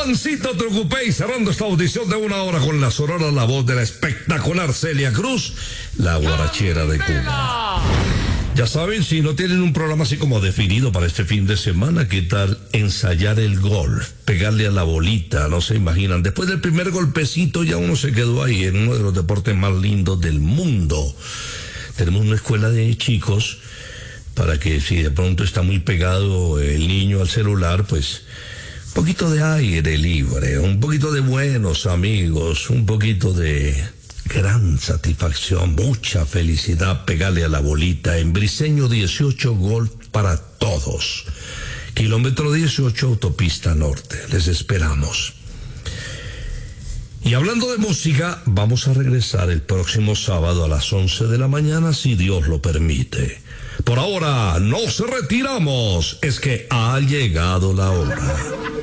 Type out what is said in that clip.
Juancito Trucupey, cerrando esta audición de 1 hora con la sonora la voz de la espectacular Celia Cruz, la guarachera de Cuba. Ya saben, si no tienen un programa así como definido para este fin de semana, ¿qué tal ensayar el golf? Pegarle a la bolita, no se imaginan. Después del primer golpecito ya uno se quedó ahí en uno de los deportes más lindos del mundo. Tenemos una escuela de chicos para que si de pronto está muy pegado el niño al celular, pues un poquito de aire libre, un poquito de buenos amigos, un poquito de gran satisfacción, mucha felicidad, pegarle a la bolita. En Briceño 18, golf para todos. Kilómetro 18, autopista norte. Les esperamos. Y hablando de música, vamos a regresar el próximo sábado a las 11 de la mañana, si Dios lo permite. Por ahora, nos retiramos. Es que ha llegado la hora.